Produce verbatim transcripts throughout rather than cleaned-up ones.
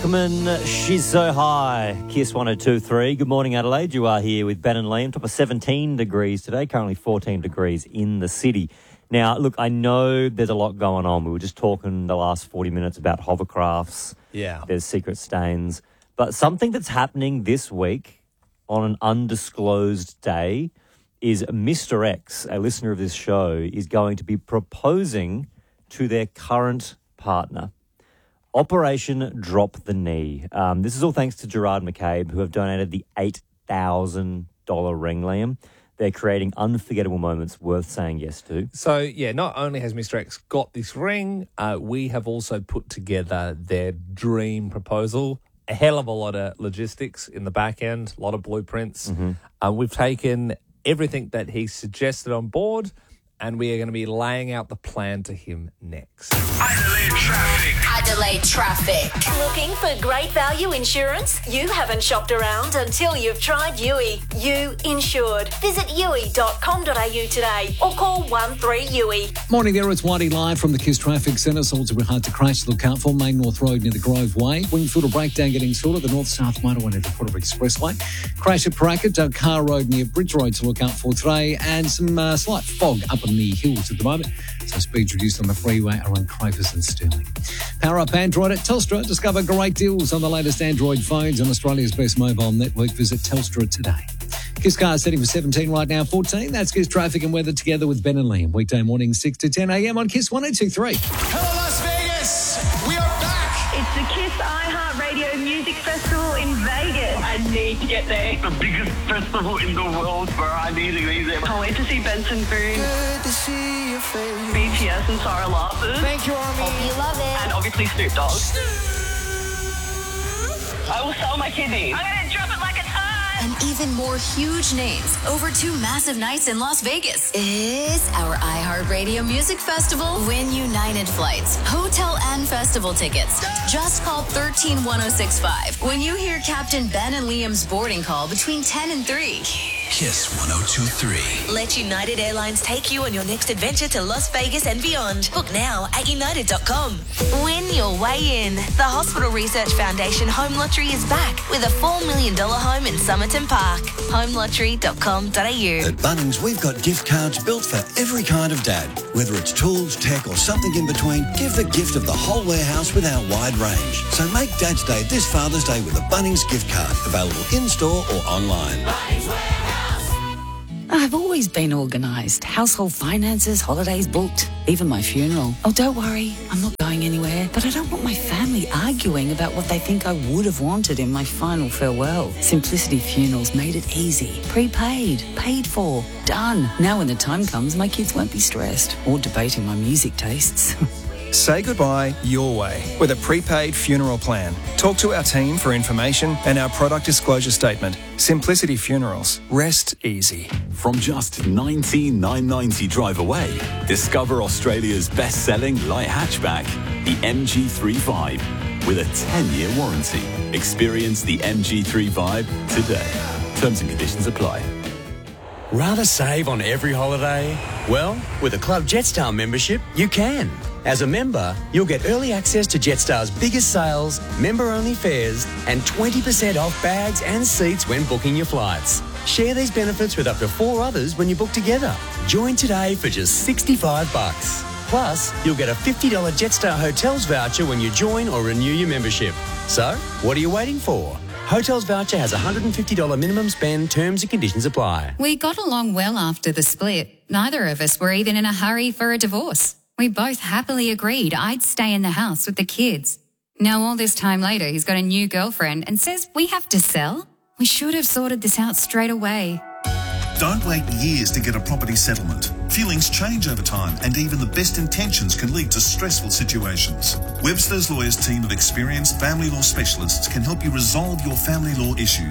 Welcome, she's so high. Kiss one oh two point three. Good morning, Adelaide. You are here with Ben and Liam. Top of seventeen degrees today, currently fourteen degrees in the city. Now, look, I know there's a lot going on. We were just talking the last forty minutes about hovercrafts. Yeah. There's secret stains. But something that's happening this week on an undisclosed day is Mister X, a listener of this show, is going to be proposing to their current partner. Operation Drop the Knee. Um, this is all thanks to Gerard McCabe, who have donated the eight thousand dollars ring, Liam. They're creating unforgettable moments worth saying yes to. So, yeah, not only has Mister X got this ring, uh, we have also put together their dream proposal. A hell of a lot of logistics in the back end, a lot of blueprints. Mm-hmm. Uh, we've taken everything that he suggested on board, and we are going to be laying out the plan to him next. Adelaide Traffic. Adelaide Traffic. Looking for great value insurance? You haven't shopped around until you've tried U I. You Insured. Visit U I dot com dot a u today or call one three U I. Morning there, it's Whitey live from the Kiss Traffic Centre. So it's a bit hard to crash. Look out for Main North Road near the Grove Way. Wingfield or breakdown getting sorted. The North-South motorway near the Porter Expressway. Crash at Paracket, Car Road near Bridge Road to look out for today. And some uh, slight fog up in the hills at the moment. So speed's reduced on the freeway around Crafers and Stirling. Power up Android at Telstra. Discover great deals on the latest Android phones on Australia's best mobile network. Visit Telstra today. Kiss Cars setting for seventeen right now, fourteen. That's Kiss Traffic and Weather together with Ben and Liam. Weekday morning, six to ten a.m. on Kiss one oh two point three. Hello, Las Vegas. We are back. It's the Kiss iHeartRadio Music Festival in Vegas. I need to get there. The biggest festival in the world, bro. I need to be there. Can't wait to see Benson Boone. Good to see your face. B T S and Sarah Larson. Thank you, Army. Hope you love it. And obviously Snoop Dogg. I will sell my kidneys. I'm going to drop it like it's hot. And even more huge names over two massive nights in Las Vegas. It's our iHeartRadio Music Festival. Win United flights, hotel and festival tickets. Just call one three one oh six five when you hear Captain Ben and Liam's boarding call between ten and three. Kiss one oh two point three. Let United Airlines take you on your next adventure to Las Vegas and beyond. Book now at united dot com. Win your way in. The Hospital Research Foundation Home Lottery is back with a four million dollars home in Somerton Park. home lottery dot com dot a u. At Bunnings, we've got gift cards built for every kind of dad. Whether it's tools, tech or something in between, give the gift of the whole warehouse with our wide range. So make Dad's Day this Father's Day with a Bunnings gift card. Available in-store or online. Bunnings Warehouse. I've always been organised. Household finances, holidays booked, even my funeral. Oh, don't worry, I'm not going anywhere. But I don't want my family arguing about what they think I would have wanted in my final farewell. Simplicity Funerals made it easy. Prepaid, paid for, done. Now when the time comes, my kids won't be stressed or debating my music tastes. Say goodbye your way with a prepaid funeral plan. Talk to our team for information and our product disclosure statement. Simplicity Funerals. Rest easy. From just nineteen thousand nine hundred ninety drive away, discover Australia's best-selling light hatchback, the M G three Vibe, with a ten-year warranty. Experience the M G three Vibe today. Terms and conditions apply. Rather save on every holiday? Well, with a Club Jetstar membership, you can. As a member, you'll get early access to Jetstar's biggest sales, member-only fares, and twenty percent off bags and seats when booking your flights. Share these benefits with up to four others when you book together. Join today for just sixty-five bucks. Plus, you'll get a fifty dollars Jetstar Hotels voucher when you join or renew your membership. So, what are you waiting for? Hotels voucher has a one hundred fifty dollars minimum spend. Terms and conditions apply. We got along well after the split. Neither of us were even in a hurry for a divorce. We both happily agreed I'd stay in the house with the kids. Now all this time later, he's got a new girlfriend and says we have to sell? We should have sorted this out straight away. Don't wait years to get a property settlement. Feelings change over time, and even the best intentions can lead to stressful situations. Webster's Lawyers team of experienced family law specialists can help you resolve your family law issues.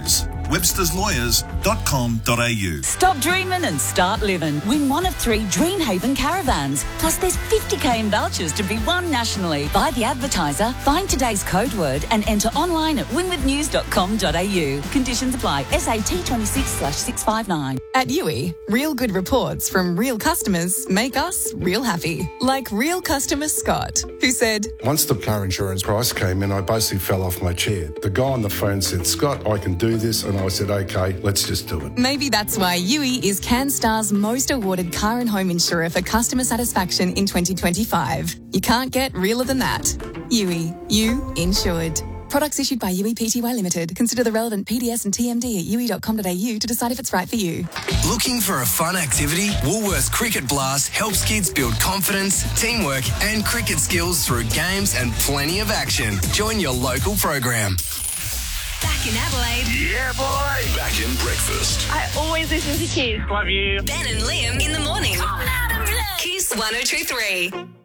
websters lawyers dot com dot a u. Stop dreaming and start living. Win one of three Dreamhaven caravans. Plus, there's fifty k in vouchers to be won nationally. Buy the advertiser, find today's code word, and enter online at winwith news dot com dot a u. Conditions apply. S A T twenty-six slash six five nine. At U I, real good reports from real customers make us real happy. Like real customer Scott, who said, Once the car insurance price came in, I basically fell off my chair. The guy on the phone said, Scott, I can do this. And I said, okay, let's just do it. maybe that's why U I is CanStar's most awarded car and home insurer for customer satisfaction in twenty twenty-five. You can't get realer than that. U I, you insured. Products issued by U I P T Y Limited. Consider the relevant P D S and T M D at u i dot com dot a u to decide if it's right for you. Looking for a fun activity? Woolworths Cricket Blast helps kids build confidence, teamwork and cricket skills through games and plenty of action. Join your local program. Back in Adelaide. Yeah, boy. Back in breakfast. I always listen to Kiss. Love you. Ben and Liam in the morning. Kiss one oh two three.